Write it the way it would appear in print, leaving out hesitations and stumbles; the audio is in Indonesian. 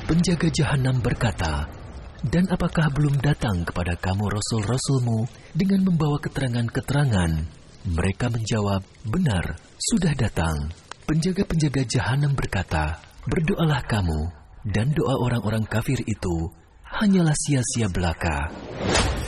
Penjaga jahanam berkata, "Dan apakah belum datang kepada kamu rasul-rasulmu dengan membawa keterangan-keterangan?" Mereka menjawab, "Benar, sudah datang." Penjaga-penjaga jahanam berkata, "Berdoalah kamu, dan doa orang-orang kafir itu hanyalah sia-sia belaka."